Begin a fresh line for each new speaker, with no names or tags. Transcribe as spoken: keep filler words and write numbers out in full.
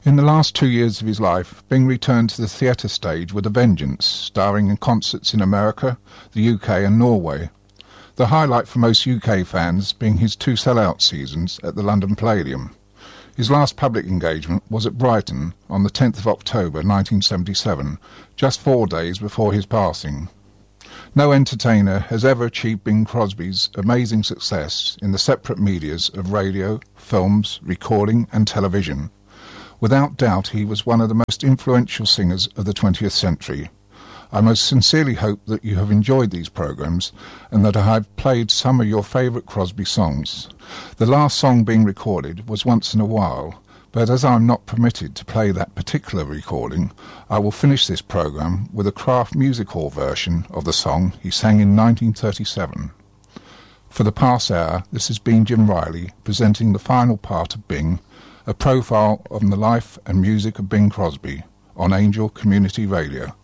In the last two years of his life, Bing returned to the theatre stage with a vengeance, starring in concerts in America, the U K and Norway. The highlight for most U K fans being his two sell-out seasons at the London Palladium. His last public engagement was at Brighton on the tenth of October nineteen seventy-seven, just four days before his passing. No entertainer has ever achieved Bing Crosby's amazing success in the separate medias of radio, films, recording and television. Without doubt, he was one of the most influential singers of the twentieth century. I most sincerely hope that you have enjoyed these programmes and that I have played some of your favourite Crosby songs. The last song being recorded was Once in a While, but as I am not permitted to play that particular recording, I will finish this programme with a Kraft Music Hall version of the song he sang in nineteen thirty-seven. For the past hour, this has been Jim Riley presenting the final part of Bing, a profile of the life and music of Bing Crosby on Angel Community Radio.